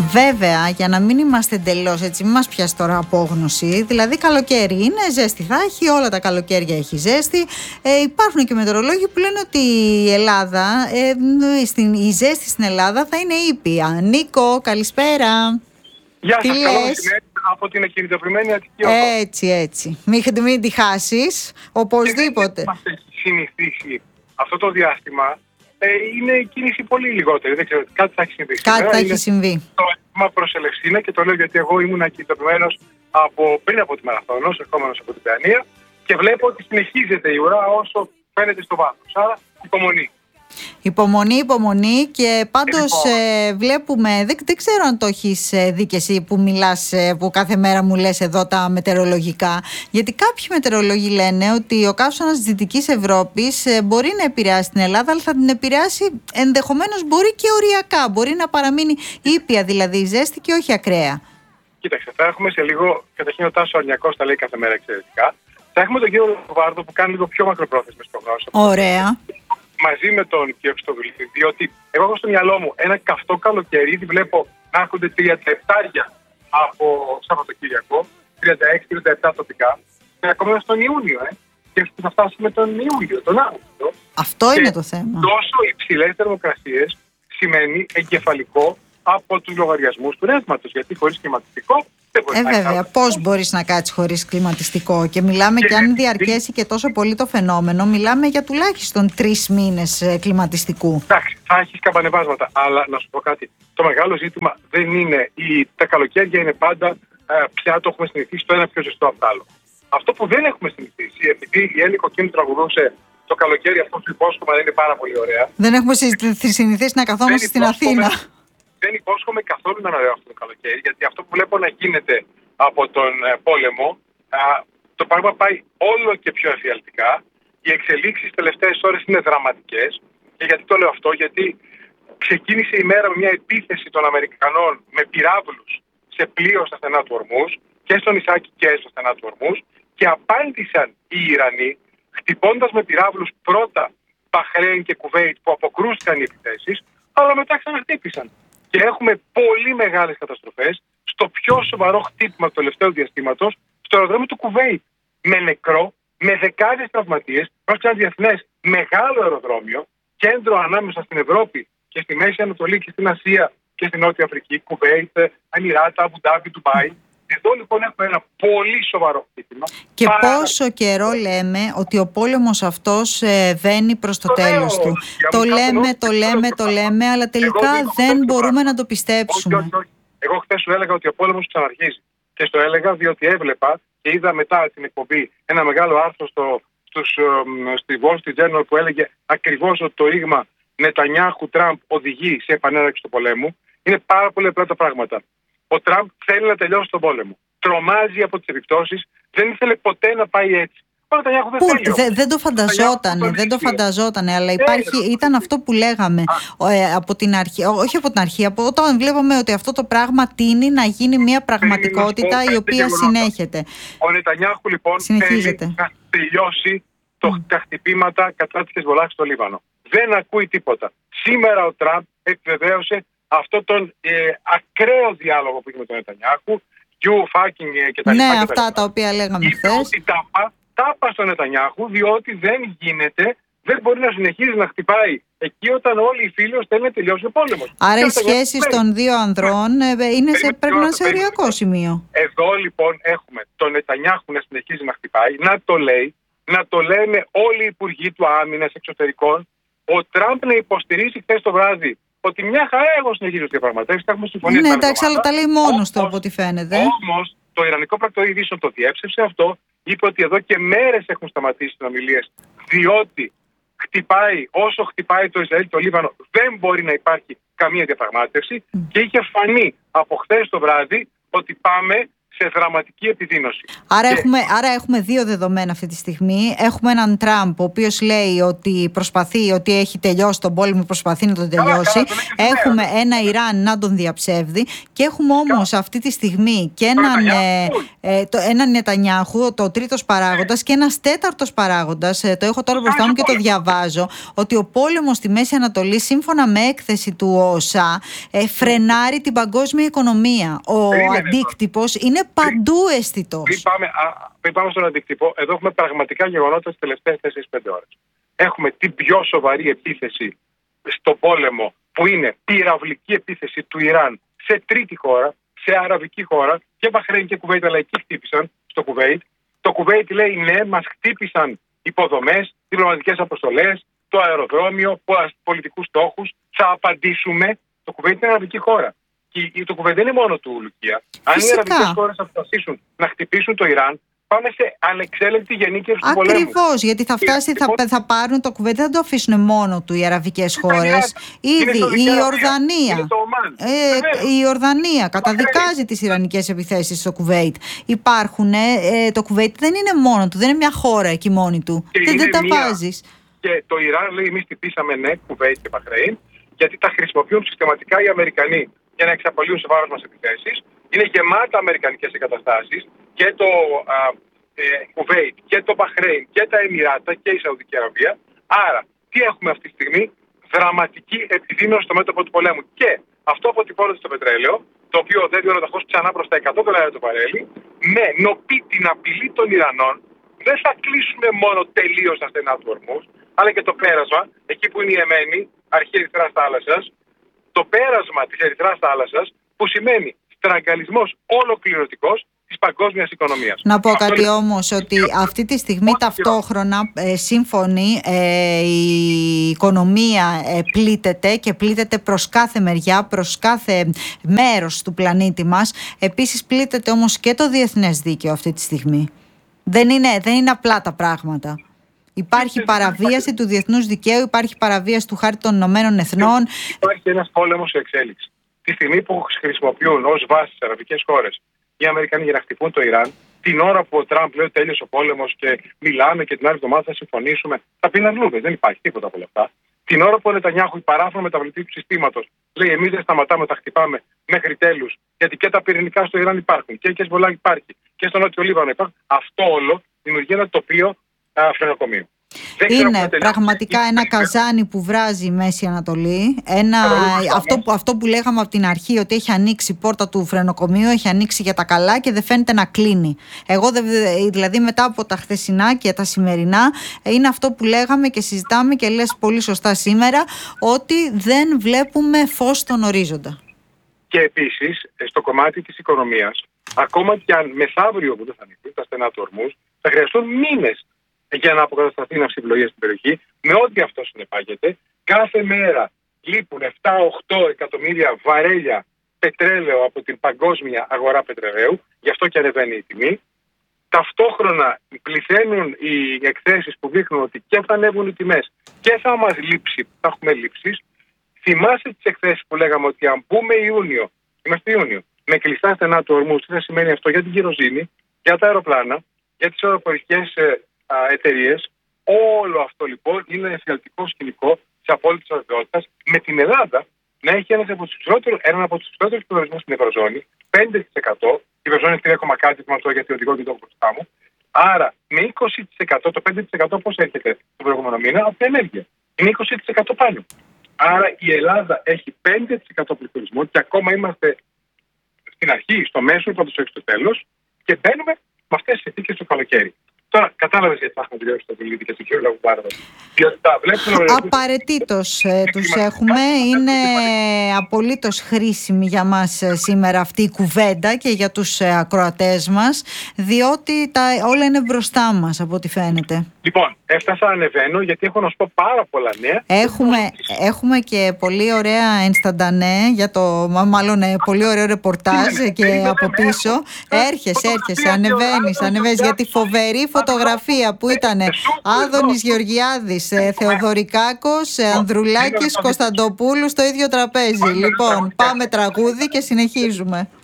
Βέβαια, για να μην είμαστε εντελώς έτσι, μην μας πιάσει τώρα απόγνωση. Δηλαδή, καλοκαίρι είναι, ζέστη θα έχει, όλα τα καλοκαίρια έχει ζέστη. Υπάρχουν και μετεωρολόγοι που λένε ότι η Ελλάδα, η ζέστη στην Ελλάδα θα είναι ήπια. Νίκο, καλησπέρα. Γεια σας, καλό μεσημέρι από την εκκινητοποιημένη Αττική Οδό. Έτσι. Μην τη χάσεις, οπωσδήποτε. Μας έχει συνηθίσει αυτό το διάστημα. Είναι η κίνηση πολύ λιγότερη. Δεν ξέρω, κάτι θα έχει συμβεί. Κάτι θα έχει συμβεί. Το έτοιμα προς Ελευσίνα, και το λέω γιατί εγώ ήμουν εκκινητοποιημένος πριν από τη Μαραθώνο, ερχόμενος από την Παιανία, και βλέπω ότι συνεχίζεται η ουρά όσο φαίνεται στο βάθος. Άρα, υπομονή. Υπομονή και πάντως βλέπουμε, δεν ξέρω αν το έχεις δει και εσύ που μιλάς, που κάθε μέρα μου λες εδώ τα μετεωρολογικά, γιατί κάποιοι μετεωρολόγοι λένε ότι ο καύσωνας της Δυτικής Ευρώπης μπορεί να επηρεάσει την Ελλάδα, αλλά θα την επηρεάσει ενδεχομένως μπορεί και οριακά, μπορεί να παραμείνει ήπια δηλαδή η ζέστη και όχι ακραία. Κοίταξε, θα έχουμε σε λίγο, καταρχήν ο Τάσος Αρνιακός τα λέει κάθε μέρα εξαιρετικά, θα έχουμε τον κύριο Λοβάρδο που κάνει λίγο πιο μακροπρόθεσμες προγνώσεις. Ωραία. Μαζί με τον κύριο Χριστοδουλίδη, διότι εγώ έχω στο μυαλό μου ένα καυτό καλοκαίρι, ήδη βλέπω να έρχονται 37 από Σαββατοκύριακο, 36-37 τοπικά, και ακόμα στον Ιούνιο, και θα φτάσουμε τον Ιούλιο, τον Αύγουστο. Αυτό είναι το θέμα. Τόσο υψηλές θερμοκρασίες σημαίνει εγκεφαλικό από τους λογαριασμούς του ρεύματος, γιατί χωρίς κλιματιστικό δεν μπορεί να βέβαια, πώς μπορείς να κάτσεις χωρίς κλιματιστικό, και μιλάμε και αν διαρκέσει και τόσο πολύ το φαινόμενο, μιλάμε για τουλάχιστον 3 μήνες κλιματιστικού. Εντάξει, θα έχεις καμπανεβάσματα, αλλά να σου πω κάτι. Το μεγάλο ζήτημα δεν είναι, τα καλοκαίρια είναι πάντα πια το έχουμε συνηθίσει το ένα πιο ζεστό από το άλλο. Αυτό που δεν έχουμε συνηθίσει, επειδή η Έλλη Κοκκίνου τραγουδούσε το καλοκαίρι αυτό του υπόσχομαι να είναι πάρα πολύ ωραία. Δεν έχουμε συνηθίσει να καθόμαστε στην Αθήνα. Δεν υπόσχομαι καθόλου να αναραίω αυτό το καλοκαίρι, γιατί αυτό που βλέπω να γίνεται από τον πόλεμο, το πράγμα πάει όλο και πιο εφιαλτικά. Οι εξελίξεις τις τελευταίες ώρες είναι δραματικές. Και γιατί το λέω αυτό, γιατί ξεκίνησε η μέρα με μια επίθεση των Αμερικανών με πυράβλους σε πλοίο στα στενά του Ορμούζ, και στο νησάκι και στα στενά του Ορμούζ, και απάντησαν οι Ιρανοί χτυπώντας με πυράβλους πρώτα Μπαχρέιν και Κουβέιτ που αποκρούστηκαν οι επιθέσεις, αλλά μετά ξαναχτύπησαν. Και έχουμε πολύ μεγάλες καταστροφές στο πιο σοβαρό χτύπημα του τελευταίου διαστήματος, στο αεροδρόμιο του Κουβέιτ. Με νεκρό, με δεκάδες τραυματίες, πρόκειται ένα διεθνές μεγάλο αεροδρόμιο, κέντρο ανάμεσα στην Ευρώπη και στη Μέση Ανατολή και στην Ασία και στην Νότια Αφρική, Κουβέιτ, Εμιράτα, Αμπουντάμπι, Ντουμπάι. Εδώ λοιπόν έχουμε ένα πολύ σοβαρό χτύπημα. Και πόσο καιρό λέμε ότι ο πόλεμος αυτός βαίνει προς το τέλος του. Το λέμε, αλλά τελικά δεν μπορούμε να το πιστέψουμε. Όχι. Εγώ χθες σου έλεγα ότι ο πόλεμος ξαναρχίζει. Και στο έλεγα διότι έβλεπα και είδα μετά την εκπομπή ένα μεγάλο άρθρο στη Wall Street Journal που έλεγε ακριβώς ότι το ρήγμα Νετανιάχου-Τραμπ οδηγεί σε επανέναρξη του πολέμου. Είναι πάρα πολύ απλά τα πράγματα. Ο Τραμπ θέλει να τελειώσει τον πόλεμο. Τρομάζει από τις επιπτώσεις. Δεν ήθελε ποτέ να πάει έτσι. Ο Νετανιάχου δεν το φανταζότανε, αλλά ήταν αυτό που λέγαμε από την αρχή. Όχι από την αρχή, από όταν βλέπαμε ότι αυτό το πράγμα τείνει να γίνει μια πραγματικότητα η οποία συνέχεται. Ο Νετανιάχου λοιπόν θέλει να τελειώσει τα χτυπήματα κατά της Χεσμολάχ στο Λίβανο. Δεν ακούει τίποτα. Σήμερα ο Τραμπ επιβεβαίωσε αυτό τον ακραίο διάλογο που είχε με τον Νετανιάχου, και τα λοιπά. Ναι, αυτά τα οποία λέγαμε χθες. Τάπα στον Νετανιάχου, διότι δεν γίνεται, δεν μπορεί να συνεχίζει να χτυπάει εκεί όταν όλοι οι φίλοι θέλουν να τελειώσει ο πόλεμος. Άρα οι σχέσεις των δύο ανδρών πρέπει να είναι σε οριακό σημείο. Εδώ λοιπόν έχουμε τον Νετανιάχου να συνεχίζει να χτυπάει, να το λέει, να το λένε όλοι οι υπουργοί του άμυνας, εξωτερικών. Ο Τραμπ να υποστηρίζει χθες το βράδυ ότι μια χαρά εγώ συνεχίζω τις διαπραγματεύσεις, θα έχουμε συμφωνήσει. Ναι, εντάξει, αλλά τα λέει μόνος του από ό,τι φαίνεται. Όμως το Ιρανικό Πρακτορείο Ειδήσεων το διέψευσε αυτό, είπε ότι εδώ και μέρες έχουν σταματήσει συνομιλίες, διότι όσο χτυπάει το Ισραήλ το Λίβανο, δεν μπορεί να υπάρχει καμία διαπραγμάτευση, και είχε φανεί από χθες το βράδυ ότι πάμε σε δραματική επιδείνωση. Άρα έχουμε δύο δεδομένα αυτή τη στιγμή. Έχουμε έναν Τραμπ, ο οποίος λέει ότι ότι έχει τελειώσει τον πόλεμο, προσπαθεί να τον τελειώσει. Έχουμε ένα Ιράν να τον διαψεύδει. Και έχουμε όμως αυτή τη στιγμή και έναν Νετανιάχου, το τρίτος παράγοντας, και ένας τέταρτος παράγοντας. Το έχω τώρα μπροστά μου και το διαβάζω. Ότι ο πόλεμος στη Μέση Ανατολή, σύμφωνα με έκθεση του ΟΣΑ, φρενάρει την παγκόσμια οικονομία. Ο αντίκτυπος είναι παντού αισθητός. Πριν πάμε στον αντίκτυπο, εδώ έχουμε πραγματικά γεγονότα στις τελευταίες 4-5 ώρες. Έχουμε την πιο σοβαρή επίθεση στον πόλεμο, που είναι πυραυλική επίθεση του Ιράν σε τρίτη χώρα, σε αραβική χώρα, και Μπαχρέιν και Κουβέιτ, αλλά εκεί χτύπησαν στο Κουβέιτ. Το Κουβέιτ λέει ναι, μας χτύπησαν υποδομές, διπλωματικές αποστολές, το αεροδρόμιο, πολιτικούς στόχους. Θα απαντήσουμε. Το Κουβέιτ είναι αραβική χώρα. Και το Κουβέιτ δεν είναι μόνο του, Λουκία. Αν οι αραβικές χώρες αποφασίσουν να χτυπήσουν το Ιράν, πάμε σε ανεξέλεγκτη γενίκευση του πολέμου. Ακριβώς, γιατί θα φτάσει, θα πάρουν το Κουβέιτ, δεν θα το αφήσουν μόνο του οι αραβικές χώρες. Ήδη η Ιορδανία καταδικάζει τις ιρανικές επιθέσεις στο Κουβέιτ. Υπάρχουν, το Κουβέιτ δεν είναι μόνο του, δεν είναι μια χώρα εκεί μόνη του. Δεν τα βάζεις. Και το Ιράν λέει: εμείς χτυπήσαμε ναι, Κουβέιτ και Μπαχρέιν, γιατί τα χρησιμοποιούν συστηματικά οι Αμερικανοί για να εξαπολύουν σε βάρος μας επιθέσεις. Είναι γεμάτα αμερικανικές εγκαταστάσεις και το Κουβέιτ και το Μπαχρέιν και τα Εμιράτα και η Σαουδική Αραβία. Άρα, τι έχουμε αυτή τη στιγμή? Δραματική επιδείνωση στο μέτωπο του πολέμου. Και αυτό αποτυπώνεται στο πετρέλαιο, το οποίο οδεύει ολοταχώς ξανά προς τα $100 το βαρέλι, με νοπή την απειλή των Ιρανών. Δεν θα κλείσουμε μόνο τελείως τα στενά του Ορμούζ, αλλά και το πέρασμα, εκεί που είναι η Εμένη, αρχή Ερυθράς θάλασσας, το πέρασμα της Ερυθράς θάλασσας, που σημαίνει στραγγαλισμός ολοκληρωτικός της παγκόσμιας οικονομίας. Να πω κάτι όμως, ότι αυτή τη στιγμή ταυτόχρονα σύμφωνη η οικονομία πλήττεται και πλήττεται προς κάθε μεριά, προς κάθε μέρος του πλανήτη μας. Επίσης πλήττεται όμως και το διεθνές δίκαιο αυτή τη στιγμή. Δεν είναι απλά τα πράγματα. Υπάρχει παραβίαση του διεθνούς δικαίου, υπάρχει παραβίαση του Χάρτη των Ηνωμένων Εθνών. Υπάρχει ένας πόλεμος σε εξέλιξη. Τη στιγμή που χρησιμοποιούν ως βάση τις αραβικές χώρες οι Αμερικανοί για να χτυπούν το Ιράν, την ώρα που ο Τραμπ λέει ότι τέλειωσε ο πόλεμος και μιλάμε και την άλλη εβδομάδα θα συμφωνήσουμε, θα πει αρλούδες, δεν υπάρχει τίποτα από όλα αυτά. Την ώρα που ο Νετανιάχου, η παράφρονο μεταβλητή του συστήματος, λέει: εμείς δεν σταματάμε, τα χτυπάμε μέχρι τέλους, γιατί και τα πυρηνικά στο Ιράν υπάρχουν και η Χεσμπολάχ υπάρχει και στο Νότιο Λίβανο υπάρχουν. Αυτό όλο δημιουργεί ένα τοπίο φρενοκομείου. Είναι πραγματικά ένα καζάνι που βράζει η Μέση Ανατολή. Αυτό που λέγαμε από την αρχή, ότι έχει ανοίξει η πόρτα του φρενοκομείου, έχει ανοίξει για τα καλά και δεν φαίνεται να κλείνει. Δηλαδή μετά από τα χθεσινά και τα σημερινά, είναι αυτό που λέγαμε και συζητάμε και λες πολύ σωστά σήμερα, ότι δεν βλέπουμε φως στον ορίζοντα. Και επίσης στο κομμάτι της οικονομίας, ακόμα και αν μεθαύριο που δεν θα ανοίξουν τα στενά του Ορμούζ, θα χρειαστούν μήνες για να αποκατασταθεί η ναυσιπλοεία στην περιοχή, με ό,τι αυτό συνεπάγεται. Κάθε μέρα λείπουν 7-8 εκατομμύρια βαρέλια πετρέλαιο από την παγκόσμια αγορά πετρελαίου, γι' αυτό και ανεβαίνει η τιμή. Ταυτόχρονα πληθαίνουν οι εκθέσεις που δείχνουν ότι και θα ανέβουν οι τιμές και θα μας λείψει, θα έχουμε λήψεις. Θυμάσαι τις εκθέσεις που λέγαμε ότι αν μπούμε Ιούνιο, είμαστε Ιούνιο, με κλειστά στενά του Ορμούζ, τι θα σημαίνει αυτό για την κυροζήνη, για τα αεροπλάνα, για τις αεροπορικές εταιρείες? Όλο αυτό λοιπόν είναι εφιαλτικό σκηνικό της απόλυτης αβεβαιότητας, με την Ελλάδα να έχει έναν από τους υψηλότερους πληθωρισμούς στην Ευρωζώνη, 5%. Η Ευρωζώνη είναι 3, κάτι με αυτό, γιατί οδηγώ και το μπροστά μου. Άρα με 20%, το 5% πώς έρχεται τον προηγούμενο μήνα? Από την ενέργεια. Είναι 20% πάνω. Άρα η Ελλάδα έχει 5% πληθωρισμό και ακόμα είμαστε στην αρχή, στο μέσο, πρώτο όχι στο τέλος, και μπαίνουμε με αυτές τις συνθήκες το καλοκαίρι. Τώρα κατάλαβες γιατί θα έχουμε τελειώσει το Βιλίδη και το κύριο Λαγουμπάρδο. Απαραίτητος τους έχουμε. Είναι απολύτως χρήσιμη για μας σήμερα αυτή η κουβέντα και για τους ακροατές μας, διότι όλα είναι μπροστά μας από ό,τι φαίνεται. Λοιπόν, έφτασα, ανεβαίνω, γιατί έχω να σου πω πάρα πολλά νέα. Έχουμε και πολύ ωραία ενσταντανέ, πολύ ωραίο ρεπορτάζ και από πίσω. Έρχεσαι, ανεβαίνεις, γιατί φοβερή φωτογραφία που ήταν Άδωνης Γεωργιάδης, Θεοδωρικάκος, Ανδρουλάκης, Κωνσταντοπούλου στο ίδιο τραπέζι. Λοιπόν, πάμε τραγούδι και συνεχίζουμε.